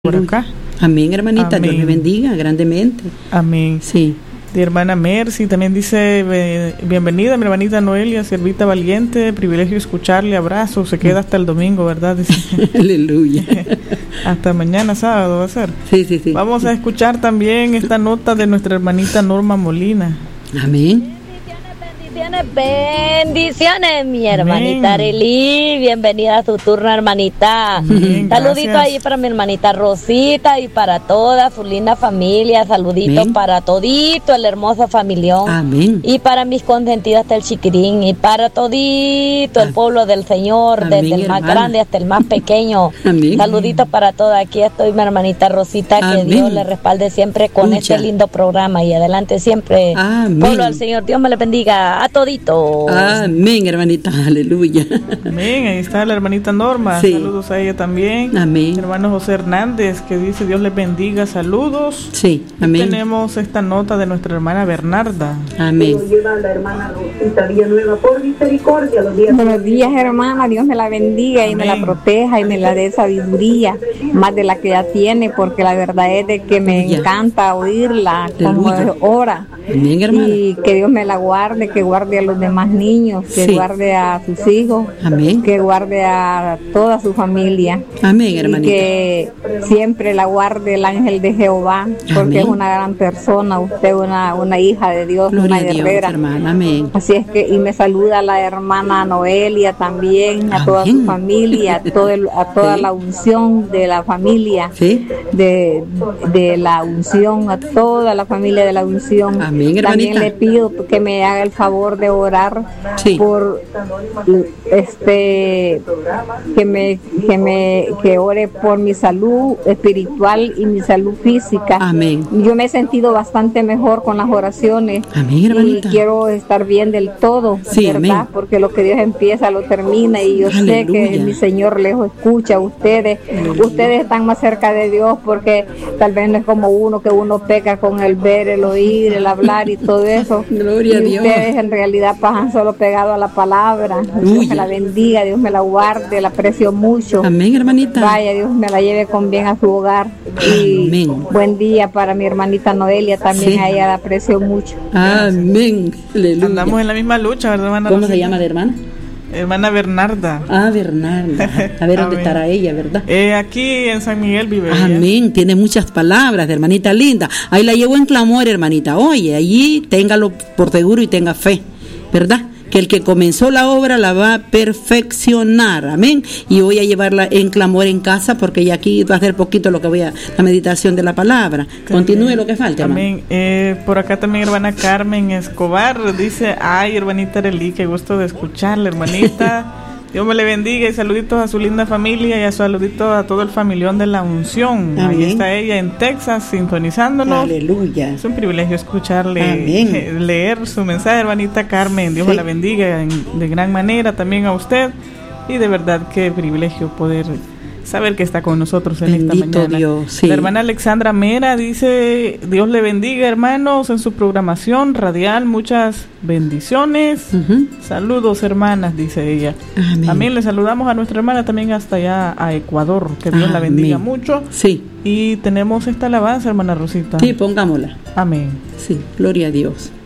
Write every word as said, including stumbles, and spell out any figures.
por acá. Amén, hermanita, Amén. Dios le bendiga grandemente. Amén. Sí. De hermana Mercy también dice, eh, bienvenida mi hermanita Noelia, servita valiente, privilegio escucharle, abrazo, se queda hasta el domingo, ¿verdad? Dice. Aleluya. Hasta mañana sábado va a ser. Sí, sí, sí. Vamos a escuchar también esta nota de nuestra hermanita Norma Molina. Amén. Bendiciones, bendiciones, mi hermanita Arely, bienvenida a su turno, hermanita. Amén, saludito gracias. ahí para mi hermanita Rosita y para toda su linda familia, saluditos Amén. para todito el hermoso familión. Amén. Y para mis consentidas hasta el chiquirín y para todito el pueblo del Señor, Amén, desde el más hermana. grande hasta el más pequeño. Amén. Saluditos para todos. Aquí estoy, mi hermanita Rosita, que Amén. Dios le respalde siempre con Mucha. este lindo programa y adelante siempre. Amén. Pueblo al Señor, Dios me le bendiga a todito. Amén, hermanita, aleluya. Amén, ahí está la hermanita Norma, Sí. saludos a ella también. Amén. Hermano José Hernández, que dice Dios les bendiga, saludos. Sí, Y amén. tenemos esta nota de nuestra hermana Bernarda. Amén. Lleva a la hermana Rosita Villanueva por misericordia los días. Buenos días, hermana. Dios me la bendiga y me la Amén. proteja y me la dé sabiduría, más de la que ya tiene, porque la verdad es de que me Aleluya. encanta oírla como Aleluya. ora. Amén, hermana. Y que Dios me la guarde, que guarde a los demás niños, que Sí. guarde a sus hijos, Amén. que guarde a toda su familia. Amén, Y hermanita. que siempre la guarde el ángel de Jehová, porque Amén. es una gran persona, usted una, una hija de Dios, Gloria una a Dios, guerrera. hermana. Amén. Así es que, y me saluda la hermana Noelia también, a toda su Amén. familia, a, todo el- a toda Sí. la unción de la familia, Sí. de, de la unción, a toda la familia de la unción. Amén, También hermanita. le pido que me haga el favor de orar Sí. por este que me que me que ore por mi salud espiritual y mi salud física. Amén. Yo me he sentido bastante mejor con las oraciones. Amén, Y hermanita. quiero estar bien del todo, Sí, ¿verdad? amén. Porque lo que Dios empieza lo termina y yo sé que Aleluya. mi Señor lejos escucha a ustedes. Ustedes están más cerca de Dios porque tal vez no es como uno, que uno peca con el ver, el oír, el hablar y todo eso. Gloria a y Dios. ustedes en realidad pasan solo pegado a la palabra. Dios Aleluya. me la bendiga, Dios me la guarde, la aprecio mucho. Amén, hermanita. Vaya, Dios me la lleve con bien a su hogar. Y Amén. buen día para mi hermanita Noelia, también Sí. a ella la aprecio mucho. Amén. Aleluya. Andamos en la misma lucha, ¿verdad, hermana ¿Cómo se Rosita? llama la hermana? Hermana Bernarda. Ah, Bernarda. A ver dónde Amén. estará ella, ¿verdad? Eh, aquí en San Miguel vive ella. Amén, tiene muchas palabras de hermanita linda. Ahí la llevo en clamor, hermanita. Oye, allí téngalo por seguro y tenga fe, ¿verdad? Que el que comenzó la obra la va a perfeccionar, amén. Y voy a llevarla en clamor en casa porque ya aquí va a ser poquito lo que voy a, la meditación de la palabra. Continúe lo que falta, hermano. Amén. Eh, por acá también hermana Carmen Escobar dice, ay, hermanita Arely, qué gusto de escucharla, hermanita. Dios me le bendiga y saluditos a su linda familia y a saluditos a todo el familión de la unción. Ahí Amén. está ella en Texas sintonizándonos. Aleluya. Es un privilegio escucharle, Amén. eh, leer su mensaje, hermanita Carmen. Dios Sí. me la bendiga en- de gran manera también a usted. Y de verdad, qué privilegio poder saber que está con nosotros en esta Bendito mañana. Dios, sí. La hermana Alexandra Mera dice, Dios le bendiga, hermanos, en su programación radial. Muchas bendiciones. Ujú. Saludos, hermanas, dice ella. Amén. También le saludamos a nuestra hermana también hasta allá a Ecuador. Que Dios la bendiga Amén. mucho. Sí, Y tenemos esta alabanza, hermana Rosita. sí, pongámosla. Amén. Sí, gloria a Dios.